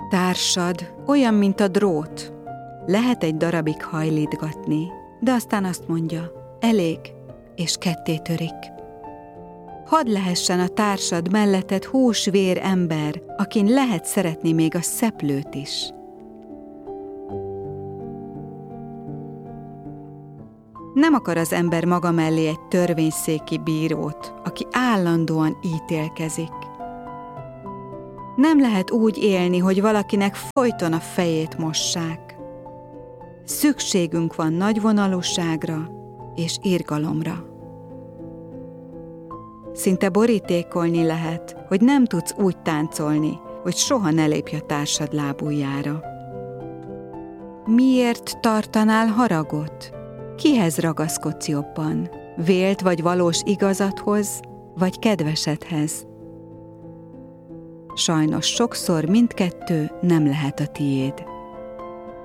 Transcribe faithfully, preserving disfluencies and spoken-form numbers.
Társad olyan, mint a drót. Lehet egy darabig hajlítgatni, de aztán azt mondja, elég, és ketté törik. Hadd lehessen a társad melletted hús-vér ember, akin lehet szeretni még a szeplőt is. Nem akar az ember maga mellé egy törvényszéki bírót, aki állandóan ítélkezik. Nem lehet úgy élni, hogy valakinek folyton a fejét mossák. Szükségünk van nagyvonalúságra és irgalomra. Szinte borítékolni lehet, hogy nem tudsz úgy táncolni, hogy soha ne lépj a társad lábujjára. Miért tartanál haragot? Kihez ragaszkodsz jobban? Vélt vagy valós igazathoz, vagy kedvesedhez? Sajnos sokszor mindkettő nem lehet a tiéd.